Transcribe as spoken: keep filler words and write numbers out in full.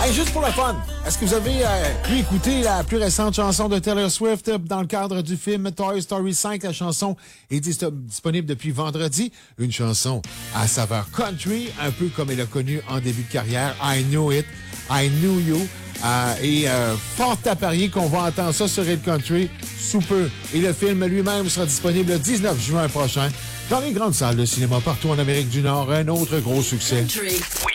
Hey, juste pour le fun, est-ce que vous avez euh, pu écouter la plus récente chanson de Taylor Swift dans le cadre du film Toy Story cinq? La chanson est dis- disponible depuis vendredi. Une chanson à saveur country, un peu comme elle a connu en début de carrière. I Knew It, I Knew You. Euh, et euh, fort à parier qu'on va entendre ça sur Hit Country sous peu. Et le film lui-même sera disponible le dix-neuf juin prochain dans les grandes salles de cinéma partout en Amérique du Nord. Un autre gros succès. Country.